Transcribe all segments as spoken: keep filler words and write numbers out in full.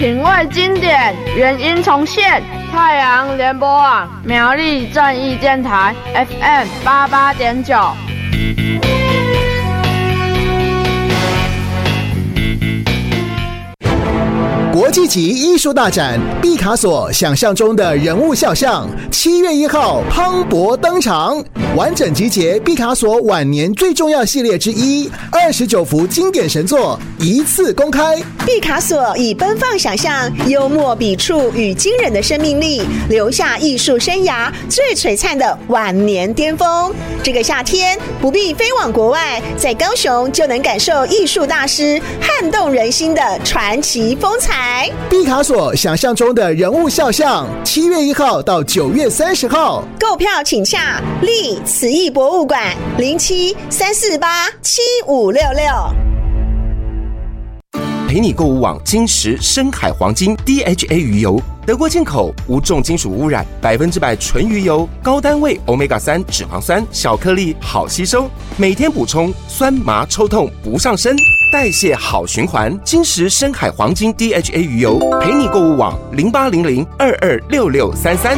品味经典，原音重现。太阳联播网苗栗正义电台 F M 八八点九。 国际级艺术大展毕卡索想象中的人物肖像，七月一号磅礴登场，完整集结毕卡索晚年最重要系列之一，二十九幅经典神作一次公开。 毕卡索以奔放想象、幽默笔触与惊人的生命力，留下艺术生涯最璀璨的晚年巅峰。这个夏天不必飞往国外，在高雄就能感受艺术大师撼动人心的传奇风采。 毕卡索想象中的人物肖像，七月一号到九月三十号， 购票请洽立慈艺博物馆零七三四八七五六六。 陪你购物网金石深海黄金 D H A 鱼油，德国进口，无重金属污染，百分之百纯鱼油，高单位 欧米伽三 脂肪酸，小颗粒，好吸收，每天补充，酸麻抽痛不上身，代谢好循环。金石深海黄金 D H A 鱼油，陪你购物网零八零零二二六六三三。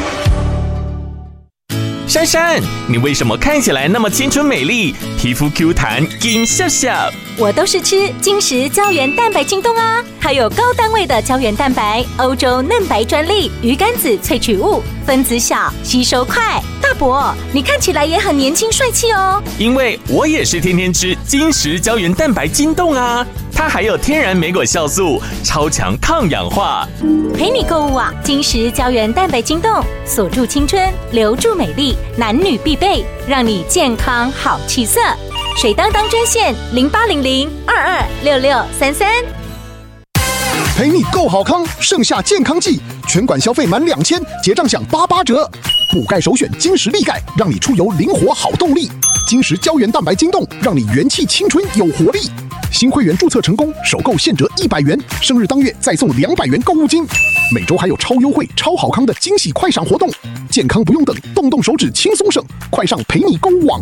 珊珊，你为什么看起来那么青春美丽，皮肤 Q 弹，金笑笑？ 我都是吃金石胶原蛋白晶冻啊，还有高单位的胶原蛋白，欧洲嫩白专利，鱼肝子萃取物，分子小，吸收快。大伯，你看起来也很年轻帅气哦。 因为我也是天天吃金石胶原蛋白晶冻啊，它还有天然莓果酵素，超强抗氧化。 陪你购物网金石胶原蛋白晶冻，锁住青春，留住美丽，男女必备，让你健康好气色。水当当专线零八零零二二六六三三。 陪你购好康，盛夏健康季，全馆消费满两千，结账享八八折。补钙首选金石力钙，让你出游灵活好动力。金石胶原蛋白晶冻，让你元气青春有活力。新会员注册成功，首购现折一百元，生日当月再送两百元购物金。每周还有超优惠、超好康的惊喜快闪活动，健康不用等，动动手指轻松省，快上陪你购物网。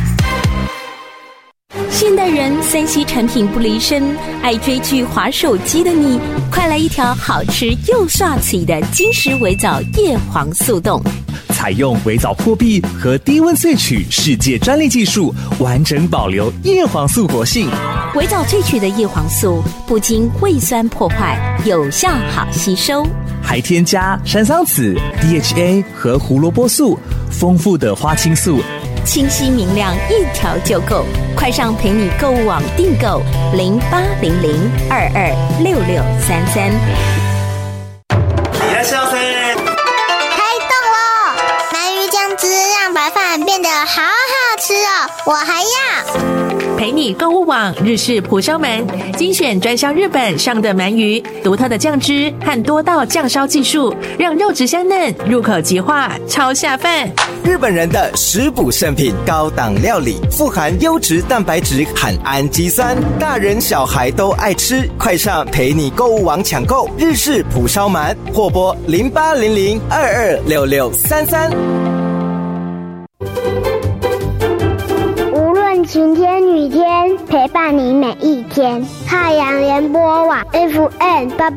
现代人三 C 产品不离身，爱追剧滑手机的你，快来一条好吃又刷嘴的金石微藻叶黄素冻。 采用微藻破壁和低温萃取世界专利技术，完整保留叶黄素活性。 微藻萃取的叶黄素不经胃酸破坏，有效好吸收， 还添加山桑子、D H A 和胡萝卜素，丰富的花青素， 清晰明亮，一条就够。快上陪你购物网订购零八零零二二六六三三。 いらっしゃいませ。 开动喽！鳗鱼酱汁让白饭变得好好吃哦，我还要。 陪你购物网日式蒲烧鳗，精选专销日本上的鳗鱼，独特的酱汁和多道酱烧技术，让肉质香嫩，入口即化，超下饭。 日本人的食补圣品，高档料理，富含优质蛋白质和氨基酸，大人小孩都爱吃。快上陪你购物网抢购日式蒲烧鳗，或拨零八零零二二六六三三。 晴天雨天，陪伴你每一天。太阳联播网 F M 八八